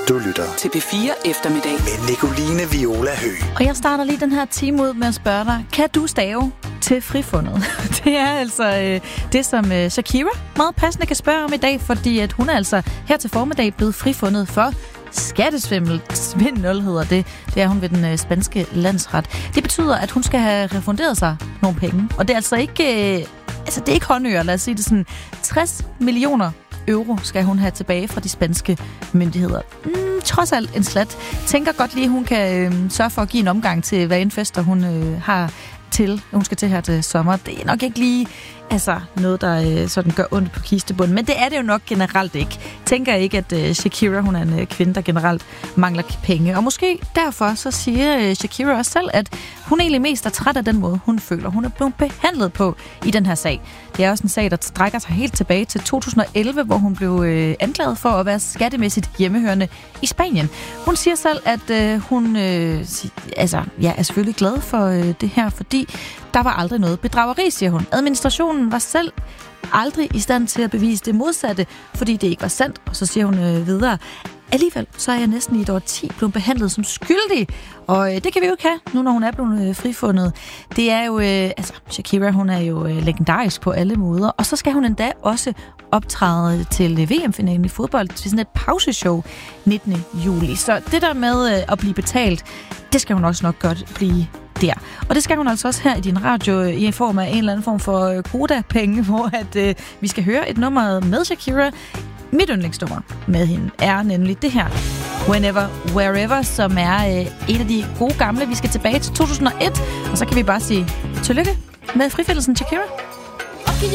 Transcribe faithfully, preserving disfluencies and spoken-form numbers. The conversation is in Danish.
Du lytter til P fire Eftermiddag med Nicoline Viola Høgh. Og jeg starter lige den her time ud med at spørge dig, kan du stave til frifundet? Det er altså øh, det, som øh, Shakira meget passende kan spørge om i dag, fordi at hun er altså her til formiddag blevet frifundet for skattesvindel. Svindel hedder det. Det er hun ved den øh, spanske landsret. Det betyder, at hun skal have refunderet sig nogle penge. Og det er altså ikke, øh, altså det er ikke håndører, lad os sige det sådan. tres millioner euro skal hun have tilbage fra de spanske myndigheder. Mm, trods alt en slat. Tænker godt lige, at hun kan øh, sørge for at give en omgang til hvad en fester, hun øh, har til. Hun skal til her til sommer. Det er nok ikke lige altså noget, der øh, sådan gør ondt på kistebunden. Men det er det jo nok generelt ikke. Tænker ikke, at øh, Shakira, hun er en øh, kvinde, der generelt mangler penge. Og måske derfor så siger øh, Shakira også selv, at hun egentlig mest er træt af den måde, hun føler, hun er blevet behandlet på i den her sag. Det er også en sag, der strækker sig helt tilbage til to tusind og elleve, hvor hun blev øh, anklaget for at være skattemæssigt hjemmehørende i Spanien. Hun siger selv, at øh, hun øh, altså, ja, er selvfølgelig glad for øh, det her, fordi der var aldrig noget bedrageri, siger hun. Administrationen var selv aldrig i stand til at bevise det modsatte, fordi det ikke var sandt. Og så siger hun øh, videre, alligevel så er jeg næsten i et årti blevet behandlet som skyldig. Og øh, det kan vi jo ikke have, nu når hun er blevet øh, frifundet. Det er jo, øh, altså Shakira, hun er jo øh, legendarisk på alle måder. Og så skal hun endda også optræde til øh, V M-finalen i fodbold til sådan et pauseshow nittende juli. Så det der med øh, at blive betalt, det skal hun også nok godt blive der. Og det skal hun altså også her i din radio i form af en eller anden form for koda-penge, hvor at, øh, vi skal høre et nummer med Shakira. Mit yndlingsnummer med hende er nemlig det her, Whenever, Wherever, som er øh, en af de gode gamle. Vi skal tilbage til to tusind og et, og så kan vi bare sige tillykke med frifindelsen, Shakira.